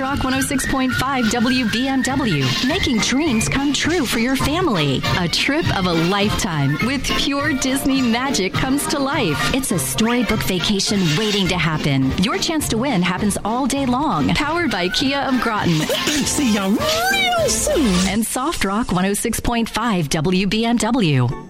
Rock 106.5 WBMW, making dreams come true for your family. A trip of a lifetime with pure Disney magic comes to life. It's a storybook vacation waiting to happen. Your chance to win happens all day long. Powered by Kia of Groton. See y'all real soon. And Soft Rock 106.5 WBMW.